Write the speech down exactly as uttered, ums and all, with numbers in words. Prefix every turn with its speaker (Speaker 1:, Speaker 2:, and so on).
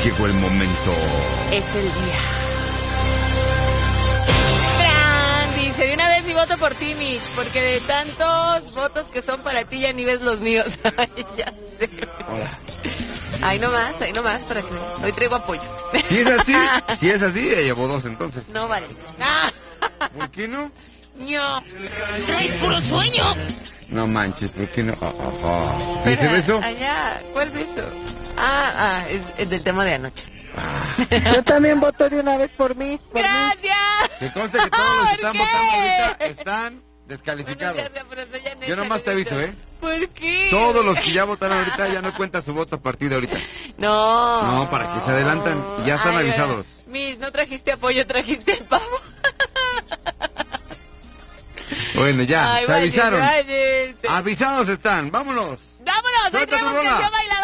Speaker 1: Llegó el momento.
Speaker 2: Es el día. Fran dice, de una vez mi voto por ti, Mitch, porque de tantos votos que son para ti ya ni ves los míos. Ay, ya sé.
Speaker 1: Hola.
Speaker 2: Ahí nomás, ahí nomás, para que veas. Hoy traigo apoyo.
Speaker 1: Si es así, si es así, ella llevó dos entonces.
Speaker 2: No vale. Ah.
Speaker 1: ¿Por qué no?
Speaker 2: No.
Speaker 3: ¡Traes puro sueño!
Speaker 1: No manches, ¿por qué no? Ajá. ¿Y ese
Speaker 2: Espera,
Speaker 1: beso?
Speaker 2: Allá, ¿cuál beso? Ah, ah, es, es del tema de anoche.
Speaker 4: Yo también voto de una vez por mí. Por
Speaker 2: ¡Gracias!
Speaker 1: Que conste que todos los que
Speaker 2: ¿Por
Speaker 1: están
Speaker 2: qué?
Speaker 1: votando ahorita están descalificados.
Speaker 2: Bueno, ya, pero eso ya no
Speaker 1: Yo
Speaker 2: es
Speaker 1: nomás te aviso, ¿eh?
Speaker 2: ¿Por qué?
Speaker 1: Todos los que ya votaron ahorita ya no cuenta su voto a partir de ahorita.
Speaker 2: No.
Speaker 1: No, para que se adelantan. Y ya están
Speaker 2: Ay,
Speaker 1: avisados.
Speaker 2: Miss, no trajiste apoyo, trajiste el pavo.
Speaker 1: Bueno, ya,
Speaker 2: Ay,
Speaker 1: se
Speaker 2: váyanse,
Speaker 1: avisaron.
Speaker 2: váyanse.
Speaker 1: Avisados están, vámonos.
Speaker 2: Vámonos, hoy
Speaker 1: Suelta tu
Speaker 2: tenemos
Speaker 1: rola.
Speaker 2: que bailar.